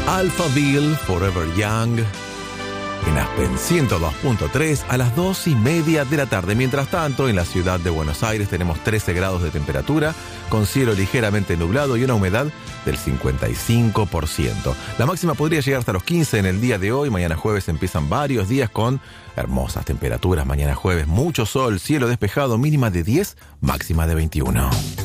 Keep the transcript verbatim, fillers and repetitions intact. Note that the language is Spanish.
Alphaville, Forever Young, en Aspen ciento dos punto tres a las dos y media de la tarde. Mientras tanto, en la ciudad de Buenos Aires tenemos trece grados de temperatura, con cielo ligeramente nublado y una humedad del cincuenta y cinco por ciento. La máxima podría llegar hasta los quince en el día de hoy. Mañana jueves empiezan varios días con hermosas temperaturas. Mañana jueves mucho sol, cielo despejado, mínima de diez, máxima de veintiuno.